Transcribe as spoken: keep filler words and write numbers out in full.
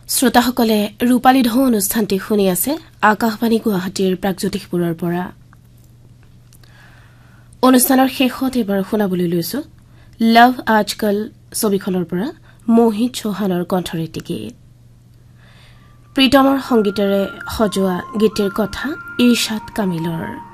শ্ৰোতাসকলে ৰূপালী ঢৌ অনুষ্ঠানটি শুনি আছে আকাশবাণী গুৱাহাটীৰ প্ৰাগজ্যোতিষপুৰৰ পৰা অনুষ্ঠানৰ শেষত এবাৰ শুনাবলৈ লৈছো লাভ আজকাল ছবিখনৰ পৰা মোহিত চৌহানৰ কণ্ঠৰেটি গীত প্ৰীতমৰ সংগীতেৰে সজোৱা গীতৰ কথা ইৰশাদ কামিলৰ